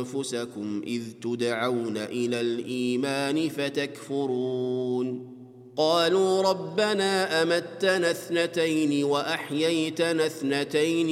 أنفسكم إذ تدعون إلى الإيمان فتكفرون قالوا ربنا أمتنا اثنتين وأحييتنا اثنتين